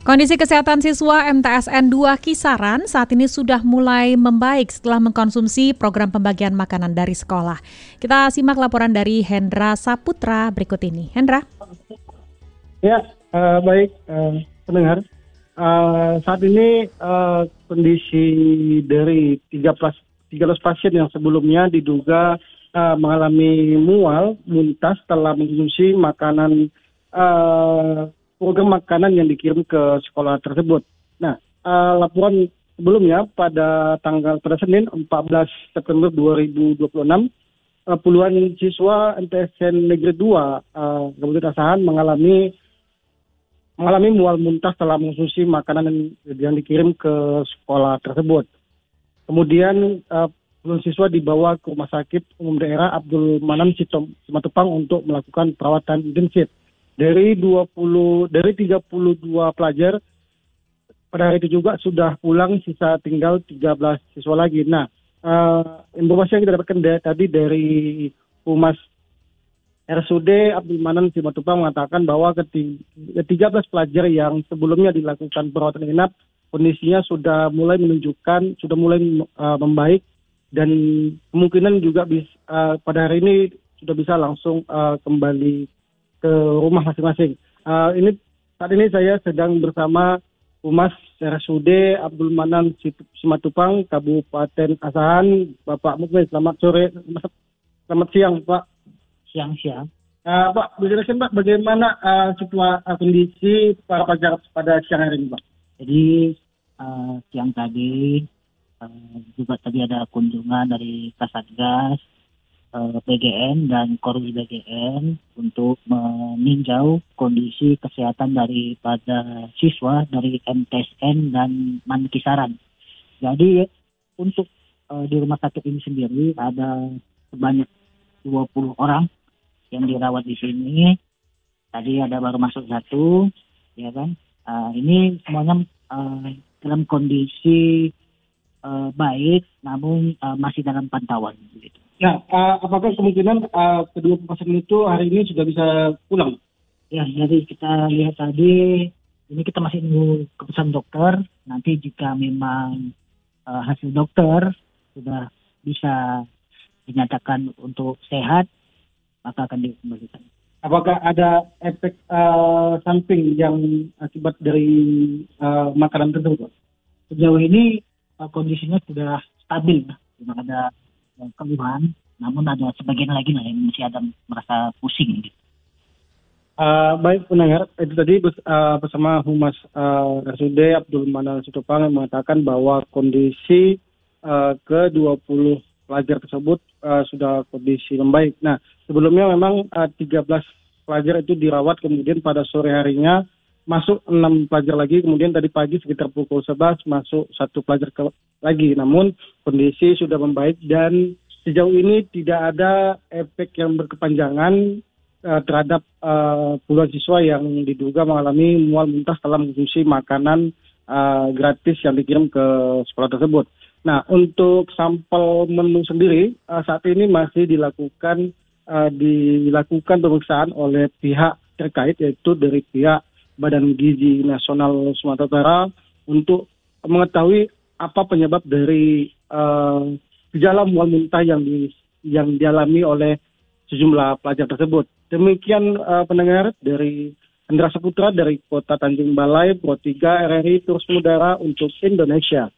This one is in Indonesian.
Kondisi kesehatan siswa MTSN 2 Kisaran saat ini sudah mulai membaik setelah mengkonsumsi program pembagian makanan dari sekolah. Kita simak laporan dari Hendra Saputra berikut ini. Hendra. Ya, baik pendengar. Saat ini kondisi dari 13 pasien yang sebelumnya diduga mengalami mual, muntah setelah mengkonsumsi makanan program makanan yang dikirim ke sekolah tersebut. Nah, laporan sebelumnya pada Senin 14 September 2026, puluhan siswa MTSN Negeri 2 Kabupaten Asahan mengalami mual muntah setelah mengkonsumsi makanan yang dikirim ke sekolah tersebut. Kemudian puluhan siswa dibawa ke Rumah Sakit Umum Daerah Abdul Manan Simatupang untuk melakukan perawatan intensif. Dari 32 pelajar pada hari itu juga sudah pulang, sisa tinggal 13 siswa lagi. Nah, informasi yang kita dapatkan tadi dari Humas RSUD Abdul Manan Simatupang mengatakan bahwa ke-13 pelajar yang sebelumnya dilakukan perawatan inap kondisinya sudah mulai membaik dan kemungkinan juga pada hari ini sudah bisa langsung kembali ke rumah masing-masing. Saat ini saya sedang bersama Humas RSUD Abdul Manan Simatupang Kabupaten Asahan, Bapak Mukmin. Selamat siang, Pak. Siang. Pak, dijelaskan Pak bagaimana kondisi para pelajar pada siang hari ini, Pak? Jadi siang tadi juga tadi ada kunjungan dari Kasatgas, PGN dan Korwil BGN untuk meninjau kondisi kesehatan daripada siswa dari MTSN dan MAN Kisaran. Jadi untuk di rumah sakit ini sendiri ada sebanyak 20 orang yang dirawat di sini. Tadi ada baru masuk 1, ya kan? Ini semuanya dalam kondisi baik, namun masih dalam pantauan begitu. Ya, apakah kemungkinan kedua pasien itu hari ini sudah bisa pulang? Ya, jadi kita lihat tadi, ini kita masih nunggu keputusan dokter. Nanti jika memang hasil dokter sudah bisa dinyatakan untuk sehat, maka akan dikembalikan. Apakah ada efek samping yang akibat dari makanan tersebut? Sejauh ini kondisinya sudah stabil, tidak ada keluhan, namun ada sebagian lagi yang masih ada merasa pusing. Baik pendengar, itu tadi bersama Humas RSUD Abdul Manan Simatupang yang mengatakan bahwa kondisi ke-20 pelajar tersebut sudah kondisi membaik. Nah, sebelumnya memang 13 pelajar itu dirawat, kemudian pada sore harinya masuk 6 pelajar lagi, kemudian tadi pagi sekitar pukul 11 masuk 1 pelajar lagi. Namun kondisi sudah membaik dan sejauh ini tidak ada efek yang berkepanjangan terhadap puluhan siswa yang diduga mengalami mual muntah setelah mengkonsumsi makanan gratis yang dikirim ke sekolah tersebut. Nah, untuk sampel menu sendiri saat ini masih dilakukan pemeriksaan oleh pihak terkait, yaitu dari pihak Badan Gizi Nasional Sumatera Utara untuk mengetahui apa penyebab dari gejala mual muntah yang dialami oleh sejumlah pelajar tersebut. Demikian pendengar, dari Hendra Saputra dari Kota Tanjung Balai, Pro 3 RRI Terus Mengudara untuk Indonesia.